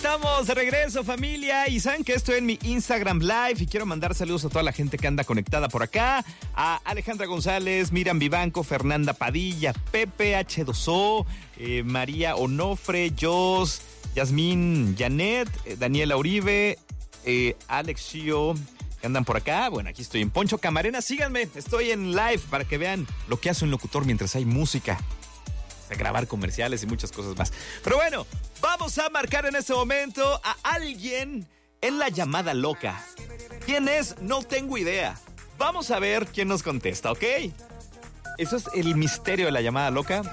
Estamos de regreso, familia, y saben que estoy en mi Instagram Live y quiero mandar saludos a toda la gente que anda conectada por acá, a Alejandra González, Miriam Vivanco, Fernanda Padilla, Pepe H2O, María Onofre, Jos, Yasmín Janet, Daniela Uribe, Alex Shio, que andan por acá. Bueno, aquí estoy en Poncho Camarena, síganme, estoy en live para que vean lo que hace un locutor mientras hay música, de grabar comerciales y muchas cosas más. Pero bueno, vamos a marcar en este momento a alguien en la llamada loca. ¿Quién es? No tengo idea. Vamos a ver quién nos contesta, ¿ok? Eso es el misterio de la llamada loca.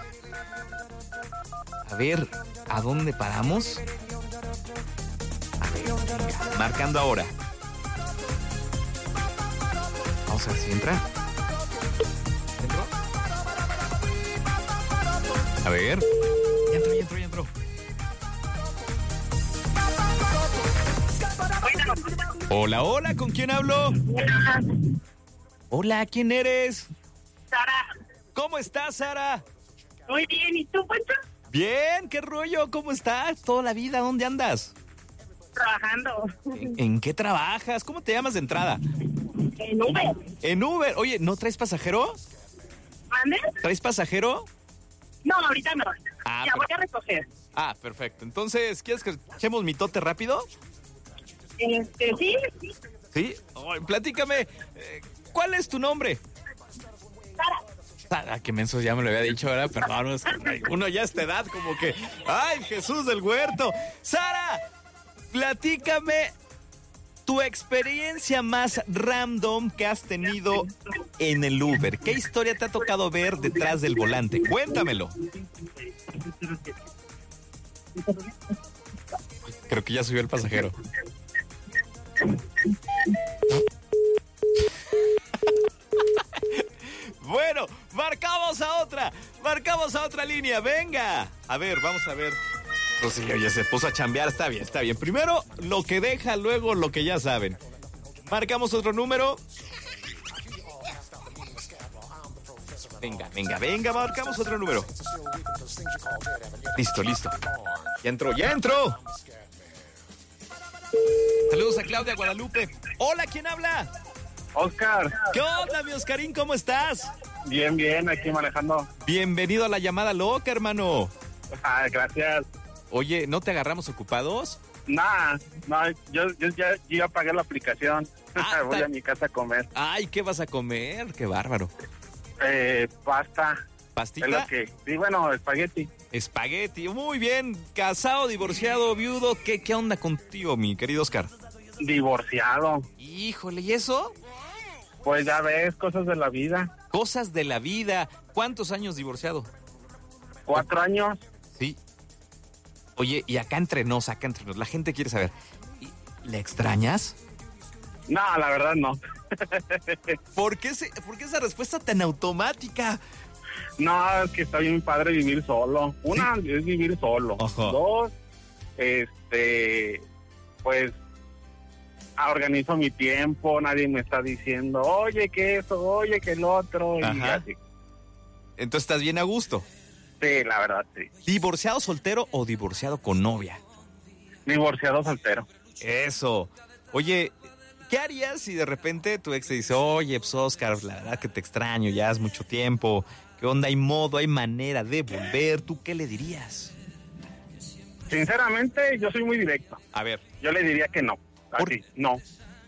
A ver, ¿a dónde paramos? A ver, venga, marcando ahora. Vamos a ver si entra. ¿Entró? A ver. Ya entró. Hola, ¿con quién hablo? Hola, ¿quién eres? Sara. ¿Cómo estás, Sara? Muy bien, ¿y tú, Poncho? Bien, ¿qué rollo? ¿Cómo estás? ¿Toda la vida? ¿Dónde andas? Trabajando. ¿En qué trabajas? ¿Cómo te llamas de entrada? En Uber. En Uber. Oye, ¿no traes pasajero? ¿Mande? ¿Traes pasajero? No, ahorita no. Ah, Ya voy a recoger. Ah, perfecto. Entonces, ¿quieres que echemos mitote rápido? Sí. ¿Sí? Ay, platícame, ¿cuál es tu nombre? Sara. Sara, qué menso, ya me lo había dicho, ¿verdad? Perdón, es que uno ya a esta edad como que... ¡Ay, Jesús del Huerto! Sara, platícame tu experiencia más random que has tenido en el Uber. ¿Qué historia te ha tocado ver detrás del volante? Cuéntamelo. Creo que ya subió el pasajero. Bueno, marcamos a otra línea, venga. A ver, vamos a ver. Pues sí, ya se puso a chambear, está bien. Primero lo que deja, luego lo que ya saben. Marcamos otro número. Venga, marcamos otro número. Listo. Ya entró. Saludos a Claudia Guadalupe. Hola, ¿quién habla? Oscar. ¿Qué onda, mi Oscarín? ¿Cómo estás? Bien, aquí manejando. Bienvenido a la llamada loca, hermano. Gracias. Oye, ¿no te agarramos ocupados? No, yo ya pagué la aplicación. Voy a mi casa a comer. Ay, ¿qué vas a comer? Qué bárbaro. Pasta. ¿Pastita? Sí, bueno, espagueti. Espagueti, muy bien. Casado, divorciado, viudo. ¿Qué onda contigo, mi querido Oscar? Divorciado. Híjole, ¿y eso? Pues ya ves, cosas de la vida. Cosas de la vida. ¿Cuántos años divorciado? 4 años. Sí. Oye, y acá entre nos, la gente quiere saber, ¿le extrañas? No, la verdad no. ¿Por qué esa respuesta tan automática? No, es que está bien padre vivir solo. Una, ¿sí? Es vivir solo. Ajá. 2, pues organizo mi tiempo, nadie me está diciendo, oye, que eso, oye, que el otro, Ajá. Y así. Entonces, ¿estás bien a gusto? Sí, la verdad, sí. ¿Divorciado soltero o divorciado con novia? Divorciado soltero. Eso. Oye, ¿qué harías si de repente tu ex te dice, oye, pues Oscar, la verdad que te extraño, ya es mucho tiempo, ¿qué onda? ¿Hay modo, hay manera de volver? ¿Tú qué le dirías? Sinceramente, yo soy muy directo. A ver. Yo le diría que no. Así, no.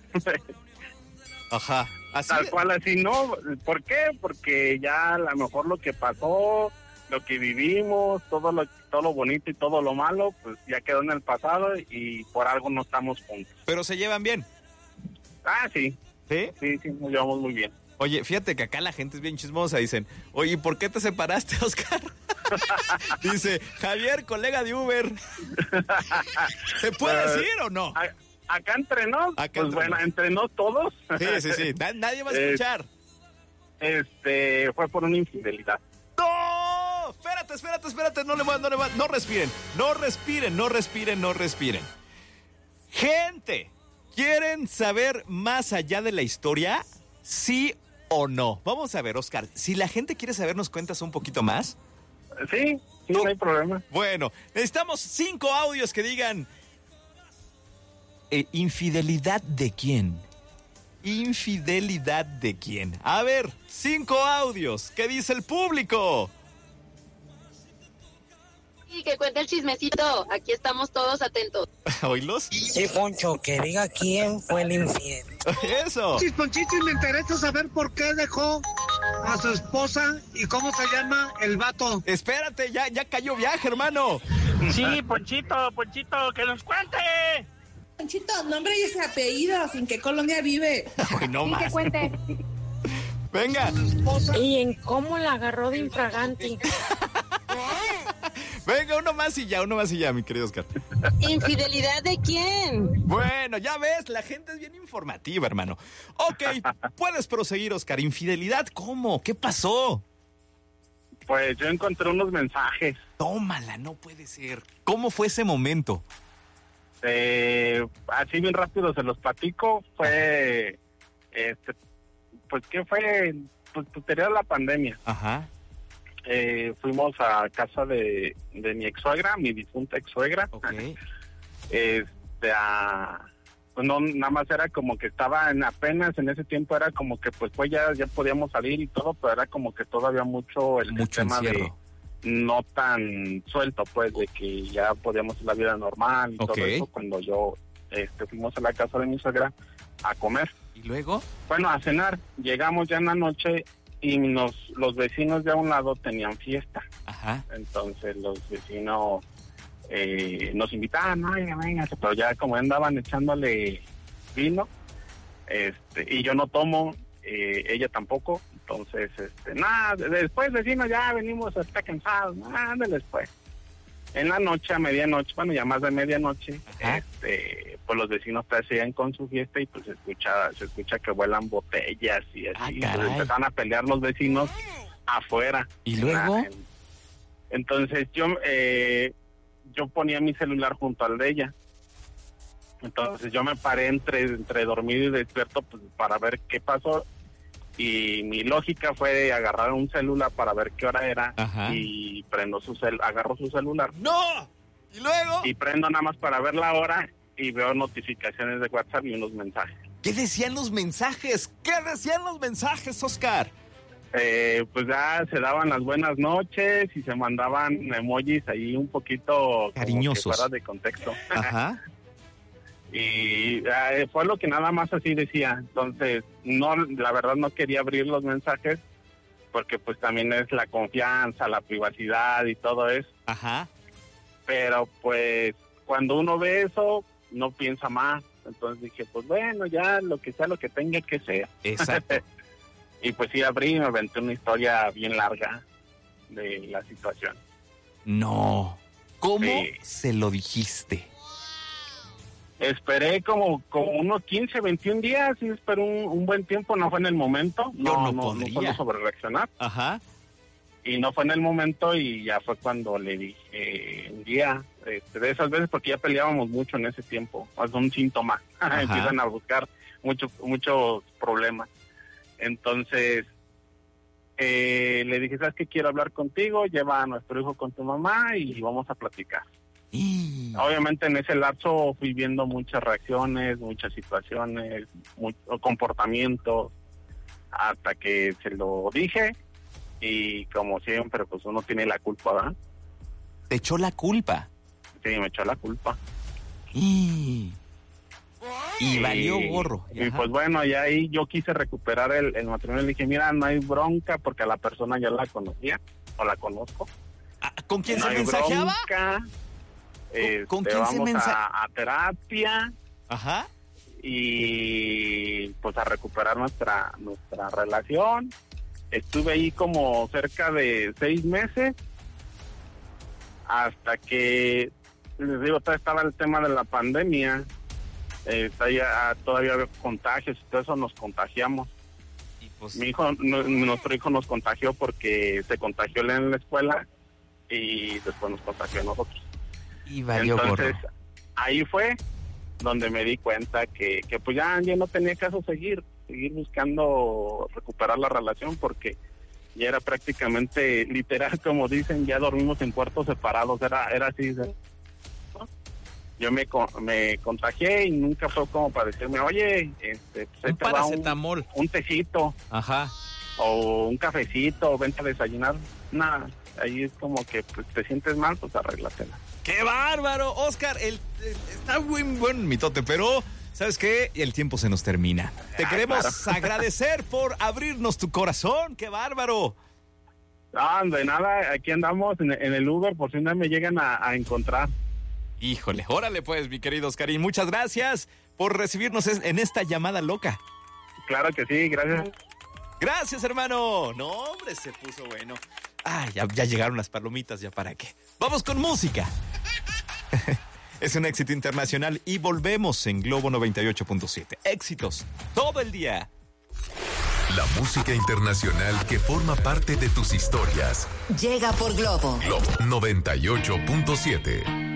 Ajá. ¿Así? Tal cual, así, no. ¿Por qué? Porque ya a lo mejor lo que pasó, lo que vivimos, todo lo bonito y todo lo malo, pues ya quedó en el pasado y por algo no estamos juntos. ¿Pero se llevan bien? Sí. ¿Sí? Sí, nos llevamos muy bien. Oye, fíjate que acá la gente es bien chismosa. Dicen, oye, ¿por qué te separaste, Oscar? Dice, Javier, colega de Uber. ¿Se puede decir o no? Acá entre nos, bueno, entre nos todos. Sí. Nadie va a escuchar. Fue por una infidelidad. ¡No! Espérate. No respiren. Gente, ¿quieren saber más allá de la historia? ¿Sí o no? Vamos a ver, Oscar, si la gente quiere saber, ¿nos cuentas un poquito más? Sí, no hay problema. Bueno, necesitamos 5 audios que digan, ¿Infidelidad de quién? ¿Infidelidad de quién? A ver, 5 audios. ¿Qué dice el público? Sí, que cuente el chismecito. Aquí estamos todos atentos. ¿Oílos? Sí, Poncho, que diga quién fue el infiel. Eso. Sí, Ponchito, y me interesa saber por qué dejó a su esposa y cómo se llama el vato. Espérate, ya cayó viaje, hermano. Sí, Ponchito, que nos cuente. Ponchito, nombre y ese apellido, ¿en qué colonia vive? Ay, no Sí, que más. cuente. Venga, ¿Y en cómo la agarró de infragante? venga, uno más y ya, mi querido Oscar. ¿Infidelidad de quién? Bueno, ya ves, la gente es bien informativa, hermano. Ok, puedes proseguir, Oscar. ¿Infidelidad cómo? ¿Qué pasó? Pues yo encontré unos mensajes. Tómala, no puede ser. ¿Cómo fue ese momento? Así bien rápido se los platico. Fue, pues, ¿qué fue? Pues tenía la pandemia. Ajá. Fuimos a casa de mi ex-suegra, mi difunta ex-suegra. Ok. Pues no, nada más era como que estaba apenas en ese tiempo, era como que pues ya podíamos salir y todo, pero era como que todavía mucho el Mucho tema encierro. de no tan suelto, pues, de que ya podíamos hacer la vida normal y Ok. todo eso, cuando yo fuimos a la casa de mi suegra a comer. ¿Y luego? Bueno, a cenar. Llegamos ya en la noche y los vecinos de a un lado tenían fiesta. Ajá. Entonces los vecinos nos invitaban, venga, pero ya como andaban echándole vino, y yo no tomo, ella tampoco, entonces, nada, después vecinos ya venimos, está cansados, nada, después. En la noche, a medianoche, bueno, ya más de medianoche, Ajá. pues los vecinos siguen con su fiesta y pues se escucha que vuelan botellas y así. Ah, Pues caray. empezaron a pelear los vecinos afuera. ¿Y luego? Entonces yo ponía mi celular junto al de ella. Entonces yo me paré entre dormido y despierto pues, para ver qué pasó. Y mi lógica fue agarrar un celular para ver qué hora era. Ajá. Y agarro su celular. ¡No! ¿Y luego? Y prendo nada más para ver la hora y veo notificaciones de WhatsApp y unos mensajes. ¿Qué decían los mensajes? ¿Qué decían los mensajes, Oscar? Pues ya se daban las buenas noches y se mandaban emojis ahí un poquito como Cariñosos. que fuera de contexto. Ajá. Y fue lo que nada más así decía. Entonces, no, la verdad no quería abrir los mensajes porque pues también es la confianza, la privacidad y todo eso. Ajá. Pero pues cuando uno ve eso, no piensa más. Entonces dije, pues bueno, ya lo que sea, lo que tenga que ser. Exacto. Y pues sí abrí y me aventé una historia bien larga de la situación. No. ¿Cómo Sí. se lo dijiste? Esperé como unos 15, 21 días, y esperé un buen tiempo, no fue en el momento, Yo no no podría. puedo sobrereaccionar, Ajá. y no fue en el momento, y ya fue cuando le dije un día, de esas veces, porque ya peleábamos mucho en ese tiempo, es un síntoma, Ajá. empiezan a buscar muchos problemas. Entonces, le dije, ¿sabes qué? Quiero hablar contigo, lleva a nuestro hijo con tu mamá y vamos a platicar. Y... Obviamente en ese lapso fui viendo muchas reacciones, muchas situaciones, comportamientos, hasta que se lo dije y como siempre, pues uno tiene la culpa, ¿verdad? Te echó la culpa. Sí, me echó la culpa. Y valió gorro. Y Ajá. pues bueno, y ahí yo quise recuperar el matrimonio. Le dije, mira, no hay bronca porque a la persona ya la conocía o la conozco. Ah, ¿con quién No se hay mensajeaba? bronca. ¿Con quién se Vamos a terapia Ajá. y pues a recuperar nuestra relación. Estuve ahí como cerca de 6 meses hasta que, les digo, estaba el tema de la pandemia, todavía había contagios y todo eso, nos contagiamos. Y pues, Nuestro hijo nos contagió porque se contagió él en la escuela y después nos contagió a nosotros. y valió Entonces, gorro. ahí fue donde me di cuenta que pues ya no tenía caso seguir buscando recuperar la relación porque ya era prácticamente literal, como dicen, ya dormimos en cuartos separados, era así. ¿No? yo me contagié y nunca fue como para decirme, oye, pues Un te va paracetamol. un tecito Ajá. o un cafecito, vente a desayunar. Nada, ahí es como que pues, te sientes mal, pues arréglatela. ¡Qué bárbaro! Oscar, está muy buen mitote, pero ¿sabes qué? El tiempo se nos termina. Te queremos agradecer por abrirnos tu corazón. ¡Qué bárbaro! No, de nada, aquí andamos en el Uber por si no me llegan a encontrar. Híjole, órale pues, mi querido Oscarín. Muchas gracias por recibirnos en esta llamada loca. Claro que sí, gracias. Gracias, hermano. No, hombre, se puso bueno. Ay, ya llegaron las palomitas, ¿ya para qué? Vamos con música. Es un éxito internacional y volvemos en Globo 98.7. Éxitos todo el día. La música internacional que forma parte de tus historias. Llega por Globo. Globo 98.7.